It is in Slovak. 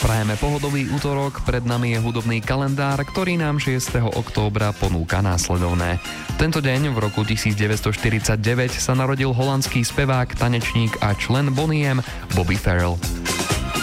Prajeme pohodový útorok, pred nami je hudobný kalendár, ktorý nám 6. októbra ponúka následovné. Tento deň v roku 1949 sa narodil holandský spevák, tanečník a člen Boney M. Bobby Farrell.